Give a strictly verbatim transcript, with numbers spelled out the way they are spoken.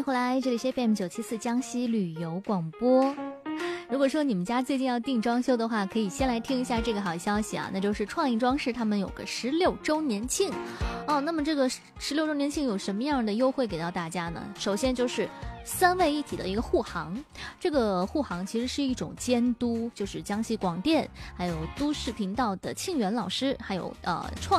迎回来，这里是 F M 九七四江西旅游广播。如果说你们家最近要订装修的话，可以先来听一下这个好消息啊，那就是创意装饰他们有个十六周年庆哦。那么这个十六周年庆有什么样的优惠给到大家呢？首先就是三位一体的一个护航，这个护航其实是一种监督，就是江西广电还有都市频道的庆元老师，还有呃创